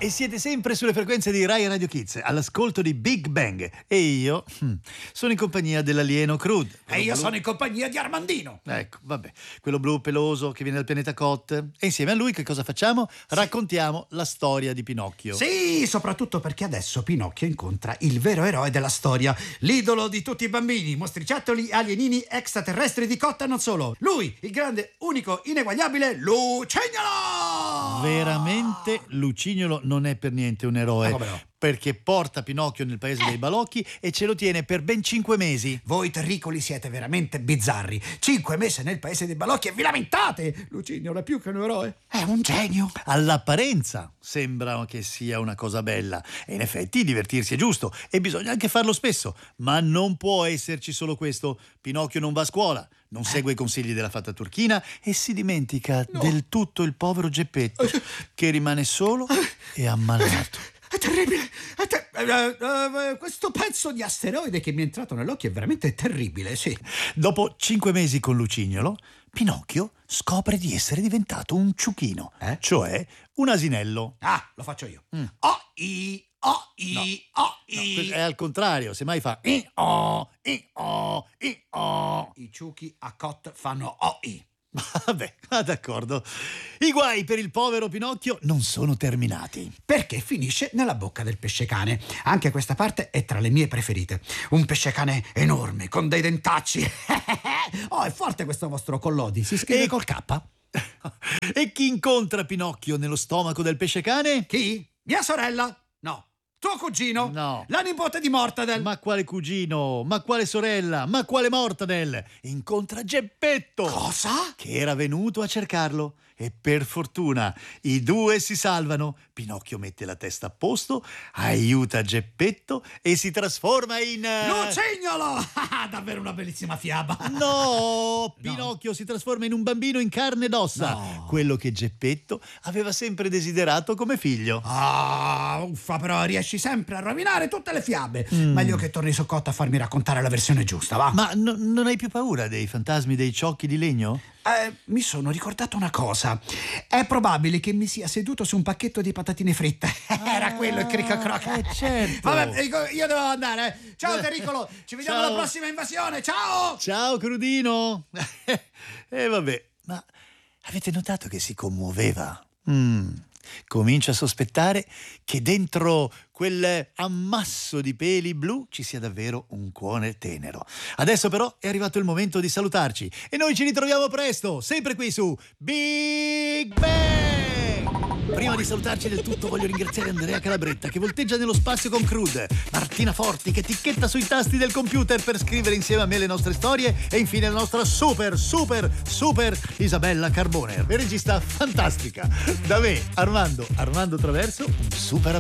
E siete sempre sulle frequenze di Rai Radio Kids, all'ascolto di Big Bang. E io sono in compagnia dell'alieno Crude. E io sono in compagnia di Armandino. Ecco, vabbè, quello blu peloso che viene dal pianeta Kot. E insieme a lui che cosa facciamo? Raccontiamo la storia di Pinocchio. Sì, soprattutto perché adesso Pinocchio incontra il vero eroe della storia, l'idolo di tutti i bambini, mostriciattoli, alienini, extraterrestri di Kot e non solo. Lui, il grande, unico, ineguagliabile Lucignolo! Veramente Lucignolo non è per niente un eroe. Come no? Perché porta Pinocchio nel paese dei balocchi e ce lo tiene per ben 5 mesi. Voi terricoli siete veramente bizzarri. 5 mesi nel paese dei balocchi e vi lamentate! Lucignolo è più che un eroe, è un genio. All'apparenza sembra che sia una cosa bella e in effetti divertirsi è giusto e bisogna anche farlo spesso, ma non può esserci solo questo. Pinocchio non va a scuola, non segue i consigli della fata turchina e si dimentica del tutto il povero Geppetto che rimane solo e ammalato. È terribile! Questo pezzo di asteroide che mi è entrato nell'occhio è veramente terribile, sì. Dopo 5 mesi con Lucignolo, Pinocchio scopre di essere diventato un ciuchino, cioè un asinello. Ah, lo faccio io. O-i, o-i, o-i. È al contrario, semmai fa i-o, i-o, i-o. I ciuchi a Kot fanno o-i. Vabbè, d'accordo. I guai per il povero Pinocchio non sono terminati. Perché finisce nella bocca del pescecane. Anche questa parte è tra le mie preferite. Un pescecane enorme, con dei dentacci. Oh, è forte questo vostro Collodi. Si scrive col K. E chi incontra Pinocchio nello stomaco del pescecane? Chi? Mia sorella? No. Tuo cugino? No. La nipote di Mortadel? Ma quale cugino? Ma quale sorella? Ma quale Mortadel? Incontra Geppetto! Cosa? Che era venuto a cercarlo. E per fortuna i due si salvano. Pinocchio mette la testa a posto, aiuta Geppetto e si trasforma in... Lucignolo! Davvero una bellissima fiaba. No! Pinocchio si trasforma in un bambino in carne ed ossa. No. Quello che Geppetto aveva sempre desiderato come figlio. Ah, uffa, però riesci sempre a rovinare tutte le fiabe. Meglio che torni su Cotta a farmi raccontare la versione giusta, va? Ma non hai più paura dei fantasmi dei ciocchi di legno? Mi sono ricordato una cosa. È probabile che mi sia seduto su un pacchetto di patatine fritte. Era quello il cric croc. Certo. Vabbè, io devo andare. Ciao Terricolo, ci vediamo Ciao. alla prossima invasione. Ciao! Ciao Crudino. E vabbè, ma avete notato che si commuoveva? Comincio a sospettare che dentro quel ammasso di peli blu ci sia davvero un cuore tenero. Adesso però è arrivato il momento di salutarci e noi ci ritroviamo presto, sempre qui su Big Bang! Prima di salutarci del tutto voglio ringraziare Andrea Calabretta che volteggia nello spazio con Crude, Martina Forti che ticchetta sui tasti del computer per scrivere insieme a me le nostre storie e infine la nostra super Isabella Carbone, regista fantastica. Da me, Armando Traverso, un super